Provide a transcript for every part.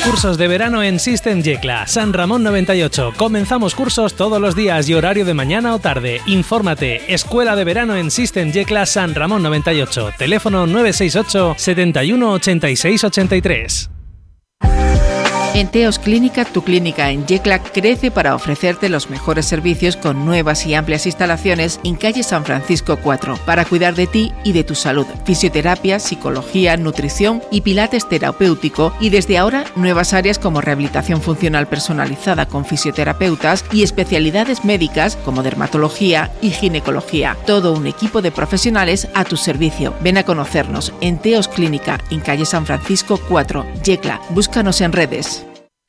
Cursos de verano en System Yecla, San Ramón 98. Comenzamos cursos todos los días y horario de mañana o tarde. Infórmate, Escuela de Verano en System Yecla, San Ramón 98. Teléfono 968 71 86 83. En Teos Clínica, tu clínica en Yecla crece para ofrecerte los mejores servicios con nuevas y amplias instalaciones en calle San Francisco 4 para cuidar de ti y de tu salud. Fisioterapia, psicología, nutrición y pilates terapéutico, y desde ahora nuevas áreas como rehabilitación funcional personalizada con fisioterapeutas y especialidades médicas como dermatología y ginecología. Todo un equipo de profesionales a tu servicio. Ven a conocernos en Teos Clínica en calle San Francisco 4, Yecla. Búscanos en redes.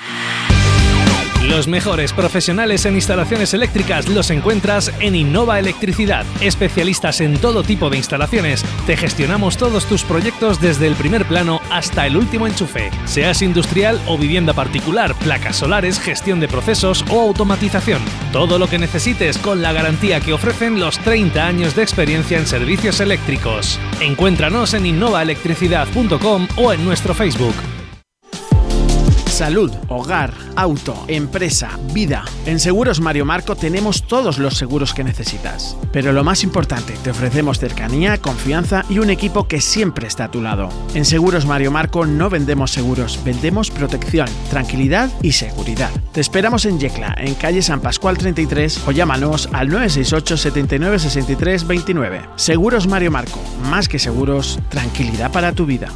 Los mejores profesionales en instalaciones eléctricas los encuentras en Innova Electricidad. Especialistas en todo tipo de instalaciones. Te gestionamos todos tus proyectos desde el primer plano hasta el último enchufe. Seas industrial o vivienda particular, placas solares, gestión de procesos o automatización. Todo lo que necesites con la garantía que ofrecen los 30 años de experiencia en servicios eléctricos. Encuéntranos en innovaelectricidad.com o en nuestro Facebook. Salud, hogar, auto, empresa, vida. En Seguros Mario Marco tenemos todos los seguros que necesitas. Pero lo más importante, te ofrecemos cercanía, confianza y un equipo que siempre está a tu lado. En Seguros Mario Marco no vendemos seguros, vendemos protección, tranquilidad y seguridad. Te esperamos en Yecla, en calle San Pascual 33, o llámanos al 968 79 63 29. Seguros Mario Marco, más que seguros, tranquilidad para tu vida.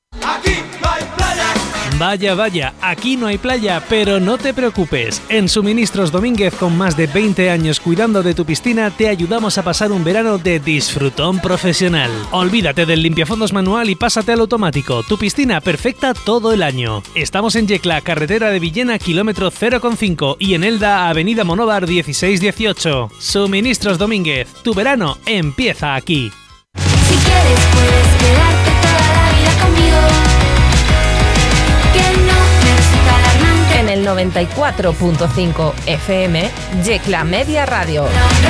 Vaya, vaya, aquí no hay playa, pero no te preocupes. En Suministros Domínguez, con más de 20 años cuidando de tu piscina, te ayudamos a pasar un verano de disfrutón profesional. Olvídate del limpiafondos manual y pásate al automático. Tu piscina perfecta todo el año. Estamos en Yecla, carretera de Villena, kilómetro 0,5, y en Elda, avenida Monóvar 1618. Suministros Domínguez, tu verano empieza aquí. Si quieres puedes quedarte toda la vida conmigo. En el 94.5 FM, Yecla Media Radio.